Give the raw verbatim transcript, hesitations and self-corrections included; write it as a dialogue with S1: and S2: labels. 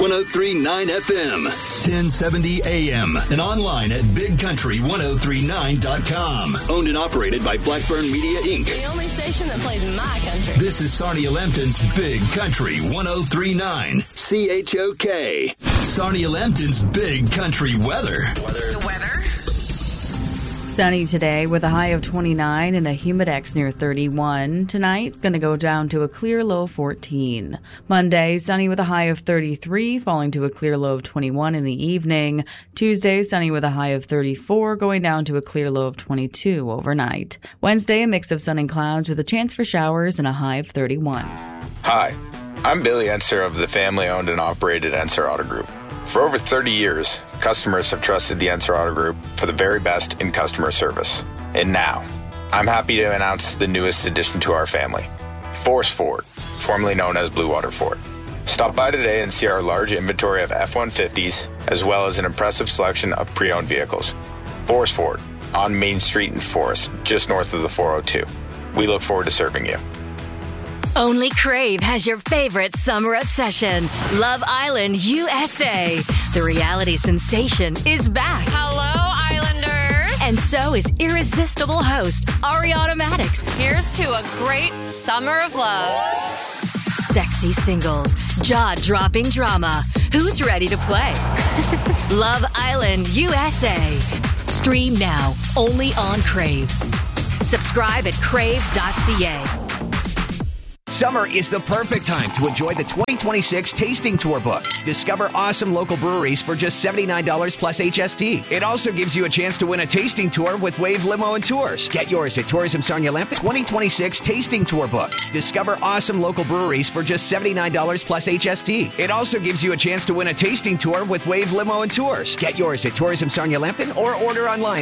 S1: one oh three point nine F M, ten seventy A M, and online at big country ten thirty-nine dot com. Owned and operated by Blackburn Media, Incorporated.
S2: The only station that plays my country.
S1: This is Sarnia Lambton's Big Country ten thirty-nine C H O K. Sarnia Lambton's Big Country weather. Weather.
S2: The weather?
S3: Sunny today with a high of twenty-nine and a humidex near thirty-one. Tonight, it's going to go down to a clear low of fourteen. Monday, sunny with a high of thirty-three, falling to a clear low of twenty-one in the evening. Tuesday, sunny with a high of thirty-four, going down to a clear low of twenty-two overnight. Wednesday, a mix of sun and clouds with a chance for showers and a high of thirty-one.
S4: Hi, I'm Billy Enser of the family-owned and operated Enser Auto Group. For over thirty years, customers have trusted the Enser Auto Group for the very best in customer service. And now, I'm happy to announce the newest addition to our family, Force Ford, formerly known as Blue Water Ford. Stop by today and see our large inventory of F one fifties, as well as an impressive selection of pre-owned vehicles. Force Ford, on Main Street in Forest, just north of the four oh two. We look forward to serving you.
S5: Only Crave has your favorite summer obsession, Love Island U S A. The reality sensation is back.
S6: Hello, Islanders.
S5: And so is irresistible host Ariana Maddox.
S6: Here's to a great summer of love.
S5: Sexy singles, jaw-dropping drama. Who's ready to play? Love Island U S A. Stream now, only on Crave. Subscribe at crave dot c a.
S7: Summer is the perfect time to enjoy the twenty twenty-six Tasting Tour book. Discover awesome local breweries for just seventy-nine dollars plus H S T. It also gives you a chance to win a tasting tour with Wave Limo and Tours. Get yours at Tourism Sarnia Lambton twenty twenty-six Tasting Tour book. Discover awesome local breweries for just seventy-nine dollars plus H S T. It also gives you a chance to win a tasting tour with Wave Limo and Tours. Get yours at Tourism Sarnia Lambton or order online